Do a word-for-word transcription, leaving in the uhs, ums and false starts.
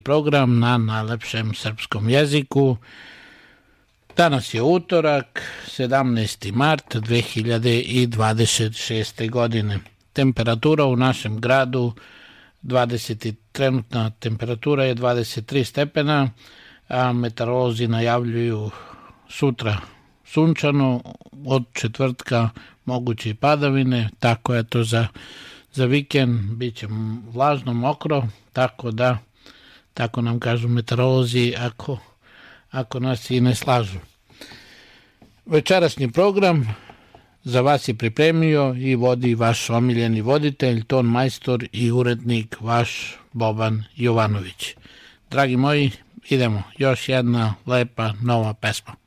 program na najlepšem srpskom jeziku. Danas je utorak, sedamnaesti mart dve hiljade dvadeset šeste. godine. Temperatura u našem gradu, dvadeset, trenutna temperatura je dvadeset tri stepena, a meteorolozi najavljuju sutra sunčano, od četvrtka moguće i padavine, tako je to za, za vikend, bit će vlažno, mokro, tako da, tako nam kažu meteorolozi, ako, ako nas i ne slažu. Večerašnji program za vas je pripremio i vodi vaš omiljeni voditelj, ton majstor i urednik vaš Boban Jovanović. Dragi moji, idemo, još jedna lepa nova pesma.